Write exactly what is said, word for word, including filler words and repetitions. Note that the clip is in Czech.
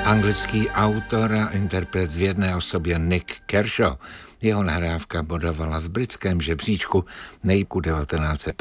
Anglický autor a interpret v jedné osobě Nick Kershaw. Jeho nahrávka bodovala v britském žebříčku nejku devatenáct set